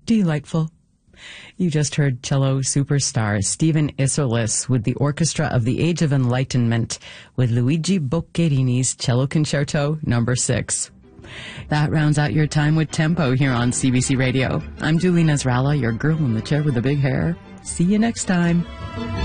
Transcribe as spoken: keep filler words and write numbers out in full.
delightful. You just heard cello superstar Stephen Isserlis with the Orchestra of the Age of Enlightenment with Luigi Boccherini's Cello Concerto number six. That rounds out your time with Tempo here on C B C Radio. I'm Julie Nasrallah, your girl in the chair with the big hair. See you next time.